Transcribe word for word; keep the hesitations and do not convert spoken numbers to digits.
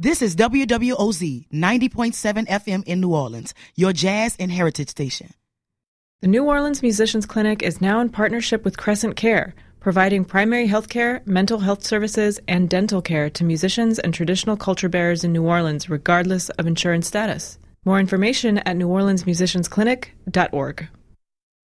This is W W O Z ninety point seven F M in New Orleans, your jazz and heritage station. The New Orleans Musicians Clinic is now in partnership with Crescent Care, providing primary health care, mental health services, and dental care to musicians and traditional culture bearers in New Orleans, regardless of insurance status. More information at new orleans musicians clinic dot org.